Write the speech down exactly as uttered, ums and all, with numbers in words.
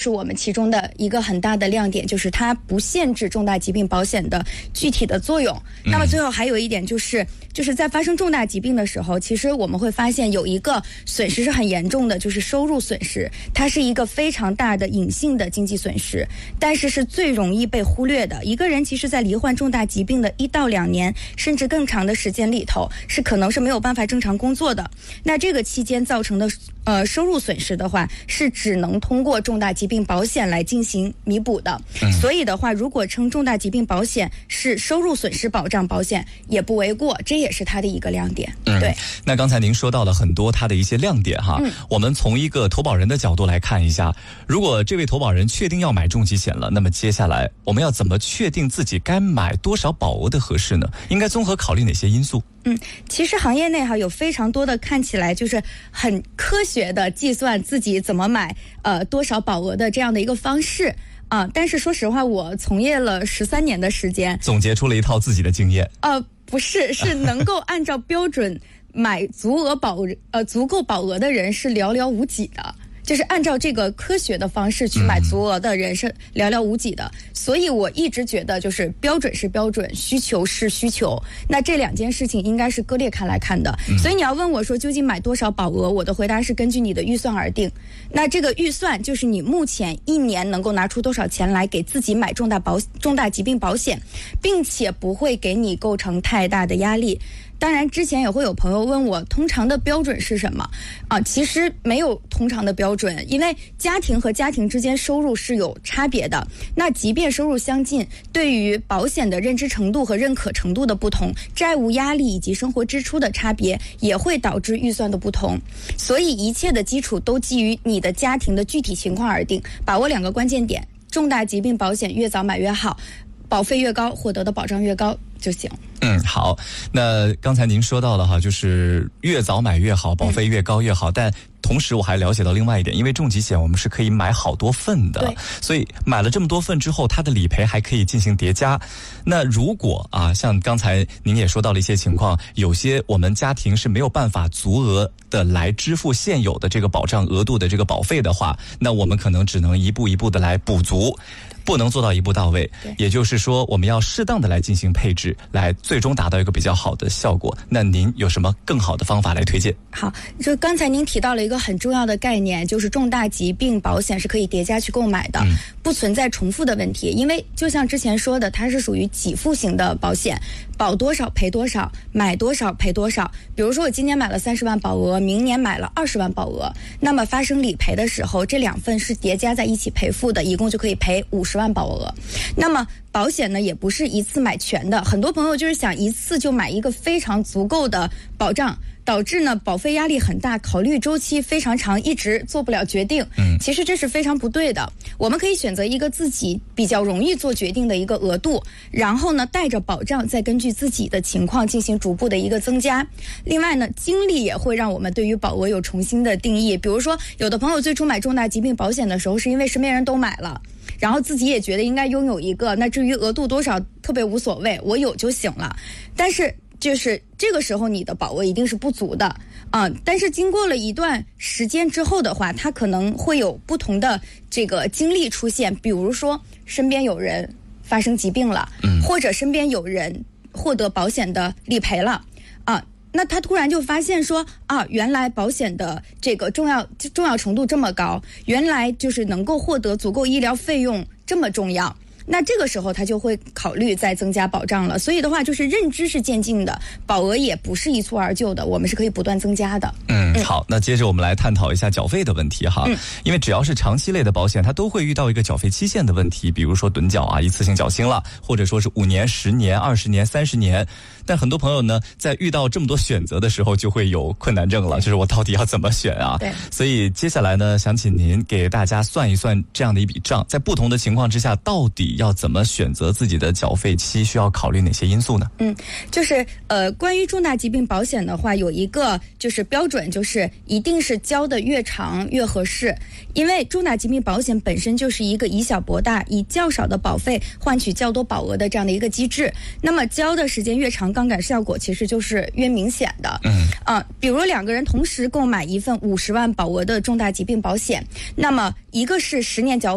是我们其中的一个很大的亮点，就是它不限制重大疾病保险的具体的作用。嗯、那么最后还有一点就是，就是在发生重大疾病的时候，其实我们会发现有一个损失是很严重的，就是收入损失，它是一个非常大的隐性的经济损失，但是是最容易被忽略的。一个人其实在罹患重大疾病的一到两年甚至更长的时间里头，是可能是没有办法正常工作的。那这个期间造成的呃收入损失的话，是只能通过重大疾病保险来进行弥补的。嗯、所以的话，如果称重大疾病保险是收入损失保障保险也不为过，这也是它的一个亮点。嗯、对。 那刚才您说到了很多它的一些亮点哈，嗯、我们从一个投保人的角度来看一下，如果这位投保人确定要买重疾险了，那么接下来我们要怎么确定自己该买多少保额的合适呢？应该综合考虑哪些因素？ 嗯，其实行业内哈有非常多的看起来就是很科学的计算自己怎么买呃多少保额的这样的一个方式啊、呃，但是说实话，我从业了十三年的时间， 总结出了一套自己的经验。 呃，不是，是能够按照标准买足额保呃足够保额的人是寥寥无几的。就是按照这个科学的方式去买足额的人是寥寥无几的，嗯、所以我一直觉得就是标准是标准，需求是需求，那这两件事情应该是割裂开来看的。嗯、所以你要问我说究竟买多少保额，我的回答是根据你的预算而定。那这个预算就是你目前一年能够拿出多少钱来给自己买重大保重大疾病保险，并且不会给你构成太大的压力。当然之前也会有朋友问我通常的标准是什么啊？其实没有通常的标准，因为家庭和家庭之间收入是有差别的。那即便收入相近，对于保险的认知程度和认可程度的不同，债务压力以及生活支出的差别也会导致预算的不同。所以一切的基础都基于你的家庭的具体情况而定。把握两个关键点，重大疾病保险越早买越好，保费越高，获得的保障越高就行。 嗯，好。那刚才您说到了哈，就是越早买越好，保费越高越好。嗯、但同时我还了解到另外一点，因为重疾险我们是可以买好多份的，所以买了这么多份之后，它的理赔还可以进行叠加。那如果啊，像刚才您也说到了一些情况，有些我们家庭是没有办法足额的来支付现有的这个保障额度的这个保费的话，那我们可能只能一步一步的来补足。不能做到一步到位，也就是说我们要适当的来进行配置，来最终达到一个比较好的效果。那您有什么更好的方法来推荐？ 好，就刚才您提到了一个很重要的概念，就是重大疾病保险是可以叠加去购买的，嗯、不存在重复的问题。因为就像之前说的，它是属于给付型的保险，保多少赔多少，买多少赔多少。比如说我今年买了三十万保额，明年买了二十万保额，那么发生理赔的时候，这两份是叠加在一起赔付的，一共就可以赔五十万保额。那么保险呢，也不是一次买全的，很多朋友就是想一次就买一个非常足够的保障，导致呢保费压力很大，考虑周期非常长，一直做不了决定。嗯，其实这是非常不对的。我们可以选择一个自己比较容易做决定的一个额度，然后呢带着保障，再根据自己的情况进行逐步的一个增加。另外呢，经历也会让我们对于保额有重新的定义。比如说，有的朋友最初买重大疾病保险的时候，是因为身边人都买了，然后自己也觉得应该拥有一个，那至于额度多少特别无所谓，我有就行了。但是就是这个时候你的保额一定是不足的啊、呃。但是经过了一段时间之后的话，它可能会有不同的这个经历出现，比如说身边有人发生疾病了，嗯，或者身边有人获得保险的理赔了啊。那他突然就发现说啊，原来保险的这个重要重要程度这么高，原来就是能够获得足够医疗费用这么重要。那这个时候他就会考虑再增加保障了。所以的话，就是认知是渐进的，保额也不是一蹴而就的，我们是可以不断增加的。 嗯，好，那接着我们来探讨一下缴费的问题哈。嗯，因为只要是长期类的保险，它都会遇到一个缴费期限的问题，比如说趸缴啊、一次性缴清了，或者说是五年、十年、二十年、三十年。但很多朋友呢，在遇到这么多选择的时候，就会有困难症了，就是我到底要怎么选啊？对。所以接下来呢，想请您给大家算一算这样的一笔账，在不同的情况之下，到底要怎么选择自己的缴费期，需要考虑哪些因素呢？ 嗯，就是呃，关于重大疾病保险的话，有一个就是标准，就是一定是交的越长越合适，因为重大疾病保险本身就是一个以小博大，以较少的保费换取较多保额的这样的一个机制。那么交的时间越长，杠杆效果其实就是越明显的。嗯啊，比如两个人同时购买一份五十万保额的重大疾病保险，那么一个是十年缴